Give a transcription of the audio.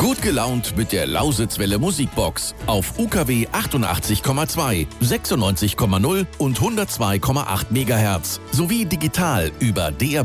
Gut gelaunt mit der Lausitzwelle Musikbox auf UKW 88,2, 96,0 und 102,8 MHz sowie digital über DAB+